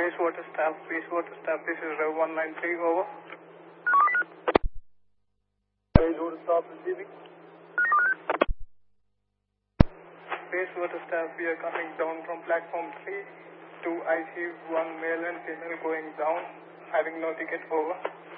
Basewater staff, this is Rev 193, over. Basewater staff receiving. Basewater staff, we are coming down from platform 3 to IC1 male and female going down, having no ticket, over.